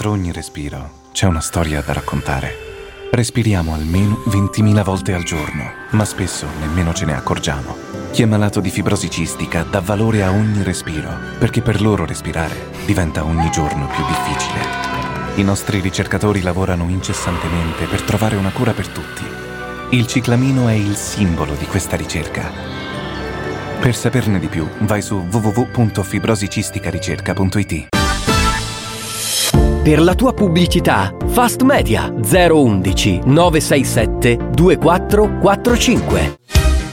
Dietro ogni respiro c'è una storia da raccontare. Respiriamo almeno 20.000 volte al giorno, ma spesso nemmeno ce ne accorgiamo. Chi è malato di fibrosi cistica dà valore a ogni respiro, perché per loro respirare diventa ogni giorno più difficile. I nostri ricercatori lavorano incessantemente per trovare una cura per tutti. Il ciclamino è il simbolo di questa ricerca. Per saperne di più, vai su www.fibrosicisticaRicerca.it. Per la tua pubblicità, Fast Media 011 967 2445.